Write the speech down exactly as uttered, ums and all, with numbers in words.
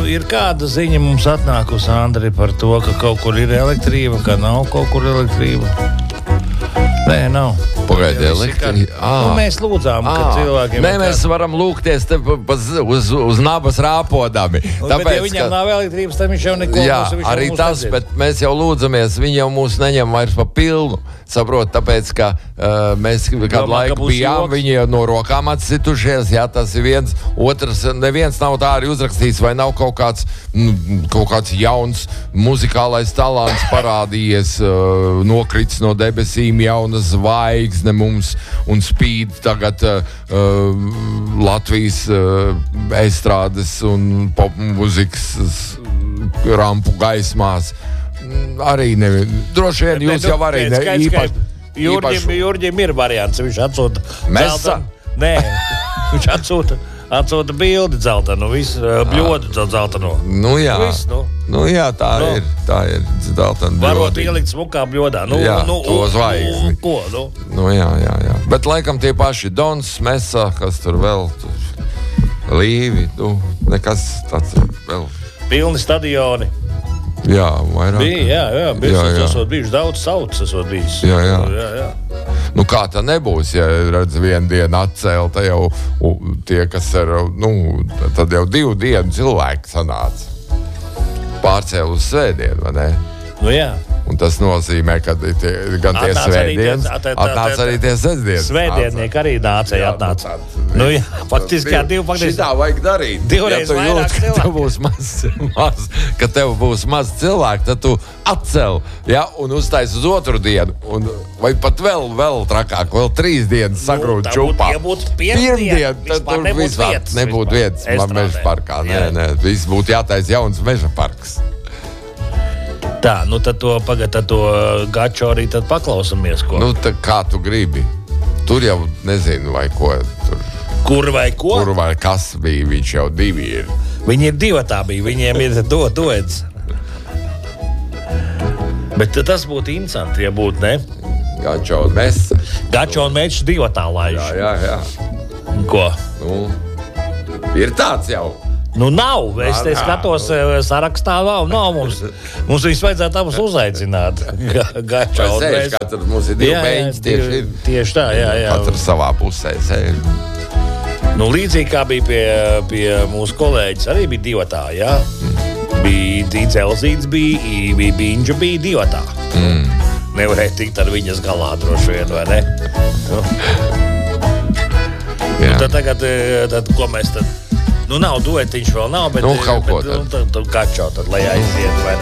ir kāda ziņa mums atnākusi, Andri, par to, ka kaut kur ir elektrība, ka nav kaut kur elektrība? Nē, nav. Pagaidi, elektrība. Nu, mēs lūdzām, ka à, cilvēkiem... Nē, mēs varam lūgties te pa, pa, uz, uz nabas rāpodami. Nu, Tāpēc, bet, ja viņam ka... nav elektrības, tad viņš jau neko jā, mūsu, arī tas, nedzied. Bet mēs jau lūdzamies, viņi jau mūs neņem vairs pa pilnu. Saprot, tāpēc, ka uh, mēs kādu laiku bijām, joks. Viņi jau no rokām atsitušies, jā, tas ir viens. Otrs, neviens nav tā arī uzrakstījis, vai nav kaut kāds, m, kaut kāds jauns muzikālais talants parādījies, uh, nokrits no debesīm, jauna zvaigzne mums un spīd tagad uh, Latvijas uh, estrādes un popmuzikas rampu gaismās. Arī ne, droši vien jūs jau arī ne, īpaši, Jurģim, Jurģim ir variants, viņš atsūta dzeltenu. Nē, viņš atsūta, atsūta bildi dzeltenu, visu bļodu dzeltenu. Nu jā, Viss, nu. nu jā, tā nu. ir, tā ir dzeltenu bļodi. Varot ielikt smukā bļodā. Nu, jā, nu, to zvaigzni. Ko, nu? Nu jā, jā, jā. Bet laikam tie paši Dons, Mesa, kas tur vēl, tur, Līvi, nu, nekas tāds vēl. Pilni stadioni. Jā, vairāk. Bija, jā, jā, bija, jā, jā. esot bijuši daudz sauc, esot bijis. Jā, jā. jā, jā. Nu, kā tā nebūs, ja redz vienu dienu atcelta jau u, tie, kas ir, nu, tad jau divu dienu cilvēki sanāca. Pārcēl uz svētdienu, vai ne? Nu, jā. Un tas nozīmē, ka tie, gan tie svētdienas, atnāca arī tie sestdienas. Svētdienieki arī nācēja atnāca. Nu, jā, faktiski, jā, divi faktiski. Šitā vajag darīt. Divreiz ja vairāk jūt, ka tev būs maz, maz, ka tev būs maz cilvēku, tad tu atcel, ja, un uztais uz otru dienu. Un, vai pat vēl, vēl trakāk, vēl trīs dienas sagrūt nu, čupā. Ja būtu piemdiena, tad tur vispār nebūtu vietas meža parkā. Nē, nē, viss būtu jātais jauns meža parks. Tā, nu tad to pagad, tad to gačo arī tad paklausamies, ko. Nu, tā kā tu gribi. Tur jau nezinu, vai ko tur. Kur vai ko? Kur vai kas bija, viņš jau divi ir. Viņi ir divatā bija, viņiem ir do, doeds. Bet tas būtu interesanti, ja būtu, ne? Gačo un Mesa. Gačo un Mečs divatā laiž. Jā, jā, jā. Ko? Nu, ir tāds jau. Nu nav, es te skatos nu. sarakstā, nav, nav mums. Mums viss vajadzētu abus uzaicināt. Gačo un Mečs. Katrs mums ir divi beņķi, tieši ir. Tieši tā, jā, jā. Katrs savā pusē sēž. Nu, līdzīgi kā bija pie, pie mūsu kolēģis, arī bija divatā, jā. Mm. Bija Dīdzelzīts, bija, bija Biņģa, bija divatā. Mm. Nevarēja tikt ar viņas galā droši vien, vai ne? Nu. Nu, tad tagad, tad, ko mēs tad... Nu, nav duetiņš vēl nav, bet... Nu, kaut ko bet, tad. Nu, tad, tad gačo, tad, lai aiziet, vai ne?